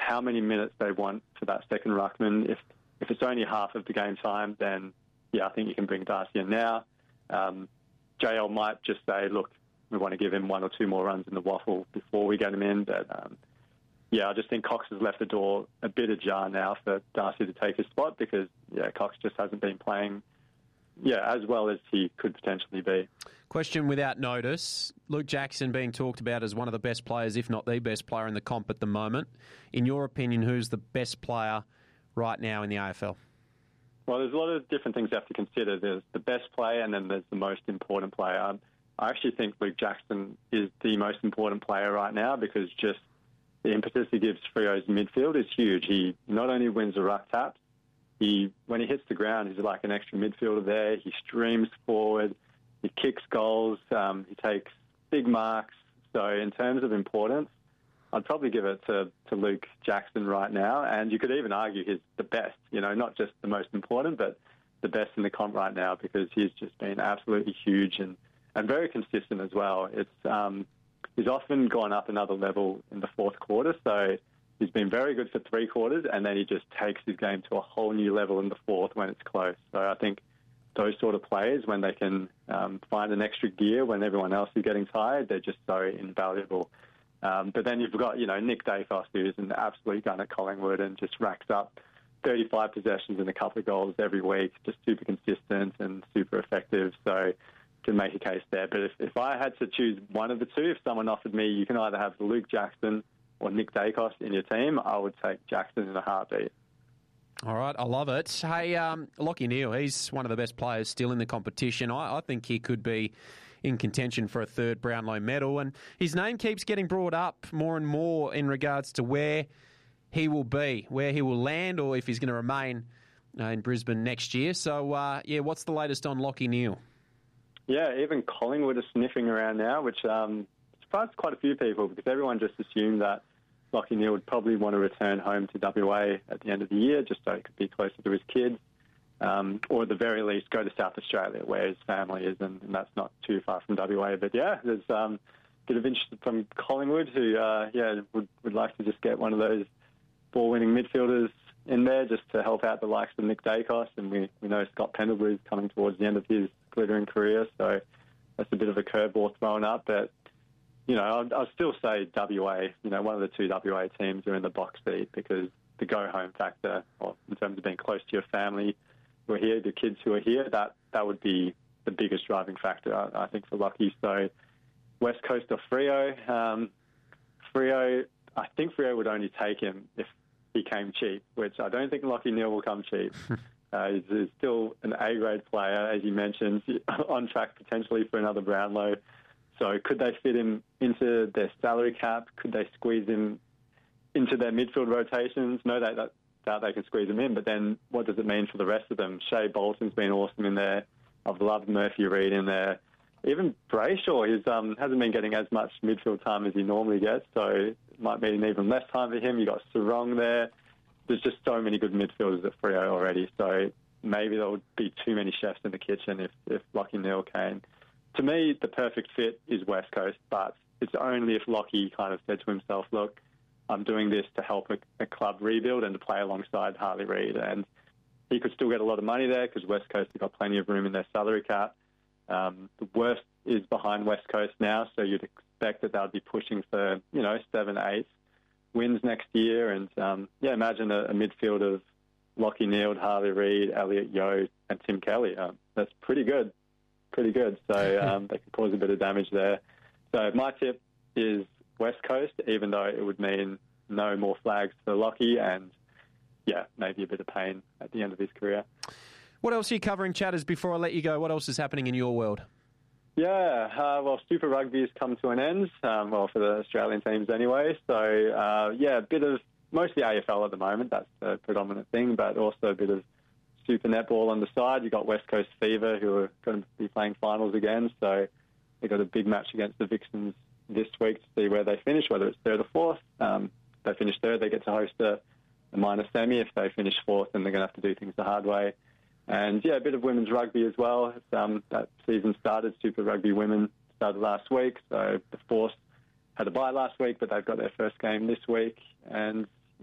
how many minutes they want for that second ruckman. If it's only half of the game time, then, yeah, I think you can bring Darcy in now. JL might just say, look, we want to give him one or two more runs in the waffle before we get him in. But, I just think Cox has left the door a bit ajar now for Darcy to take his spot because, Cox just hasn't been playing, as well as he could potentially be. Question without notice. Luke Jackson being talked about as one of the best players, if not the best player in the comp at the moment. In your opinion, who's the best player right now in the AFL? Well, there's a lot of different things you have to consider. There's the best player and then there's the most important player. I actually think Luke Jackson is the most important player right now because just the impetus he gives Freo's midfield is huge. He not only wins the ruck taps, when he hits the ground, he's like an extra midfielder there. He streams forward, he kicks goals, he takes big marks. So in terms of importance, I'd probably give it to Luke Jackson right now. And you could even argue he's the best, not just the most important, but the best in the comp right now because he's just been absolutely huge and very consistent as well. He's often gone up another level in the fourth quarter, so he's been very good for 3 quarters, and then he just takes his game to a whole new level in the fourth when it's close. So I think those sort of players, when they can find an extra gear when everyone else is getting tired, they're just so invaluable. But then you've got, Nick Dacos, who's an absolute gun at Collingwood and just racks up 35 possessions and a couple of goals every week, just super consistent and super effective. So can make a case there. But if I had to choose one of the two, if someone offered me, you can either have Luke Jackson or Nick Dacos in your team, I would take Jackson in a heartbeat. All right, I love it. Hey, Lachie Neale, he's one of the best players still in the competition. I think he could be in contention for a third Brownlow medal, and his name keeps getting brought up more and more in regards to where he will be, where he will land, or if he's going to remain in Brisbane next year. So, what's the latest on Lachie Neale? Yeah, even Collingwood are sniffing around now, which surprised quite a few people because everyone just assumed that Lachie Neale would probably want to return home to WA at the end of the year just so he could be closer to his kids, or at the very least go to South Australia where his family is, and that's not too far from WA. But there's a bit of interest from Collingwood who would like to just get one of those ball-winning midfielders in there just to help out the likes of Nick Dacos, and we know Scott Pendlebury is coming towards the end of his glittering career, so that's a bit of a curveball thrown up. But, I'll still say WA, one of the two WA teams are in the box seat because the go-home factor, or in terms of being close to your family who are here, the kids who are here, that would be the biggest driving factor, I think, for Lachie. So West Coast or Freo, I think Freo would only take him if he came cheap, which I don't think Lachie Neale will come cheap. He's still an A-grade player, as you mentioned, on track potentially for another Brownlow. So could they fit him into their salary cap? Could they squeeze him into their midfield rotations? No doubt they can squeeze him in, but then what does it mean for the rest of them? Shea Bolton's been awesome in there. I've loved Murphy Reid in there. Even Brayshaw hasn't been getting as much midfield time as he normally gets, so it might mean even less time for him. You got Sarong there. There's just so many good midfielders at Freo already, so maybe there would be too many chefs in the kitchen if Lachie Neale came. To me, the perfect fit is West Coast, but it's only if Lachie kind of said to himself, look, I'm doing this to help a club rebuild and to play alongside Harley Reid. And he could still get a lot of money there because West Coast have got plenty of room in their salary cap. The worst is behind West Coast now, so you'd expect that they'll be pushing for, 7, 8 wins next year. And, imagine a midfield of Lachie Neale, Harley Reid, Elliot Yeo, and Tim Kelly. That's pretty good. Pretty good. So they can cause a bit of damage there. So my tip is West Coast, even though it would mean no more flags for Lachie and, maybe a bit of pain at the end of his career. What else are you covering, Chatters, before I let you go? What else is happening in your world? Super Rugby has come to an end, for the Australian teams anyway. So, a bit of mostly AFL at the moment. That's the predominant thing, but also a bit of Super Netball on the side. You've got West Coast Fever, who are going to be playing finals again. So they've got a big match against the Vixens this week to see where they finish, whether it's third or fourth. If they finish third, they get to host a minor semi. If they finish fourth, then they're going to have to do things the hard way. And, a bit of women's rugby as well. That season started. Super Rugby Women started last week. So the Force had a bye last week, but they've got their first game this week. And,